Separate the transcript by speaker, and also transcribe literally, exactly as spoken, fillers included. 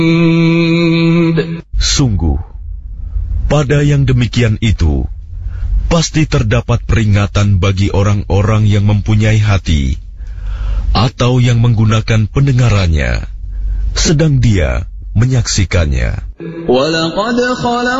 Speaker 1: Sungguh, pada yang demikian itu, pasti terdapat peringatan bagi orang-orang yang mempunyai hati, atau yang menggunakan pendengarannya, sedang dia menyaksikannya.